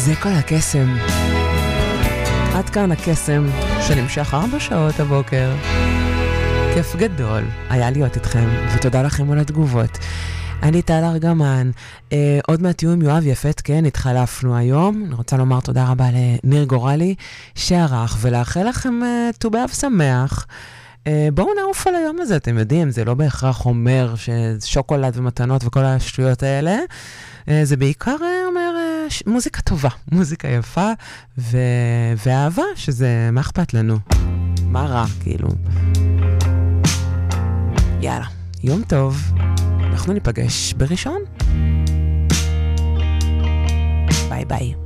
זה כל הקסם. עד כאן הקסם שנמשך 4 שעות הבוקר. כיף גדול היה להיות איתכם, ותודה לכם על התגובות. אני טל ארגמן, עוד מעט תהיו עם יואב יפת, כן, התחלפנו היום. אני רוצה לומר תודה רבה לניר גורלי שערך, ולאחל לכם ט"ו באב שמח. בואו נעוף על היום הזה, אתם יודעים, זה לא בהכרח אומר ששוקולד ומתנות וכל השטויות האלה, זה בעיקר אומר מוזיקה טובה, מוזיקה יפה, ואהבה, שזה מה אכפת לנו? מה רע, כאילו? יאללה, יום טוב, אנחנו ניפגש בראשון. ביי ביי.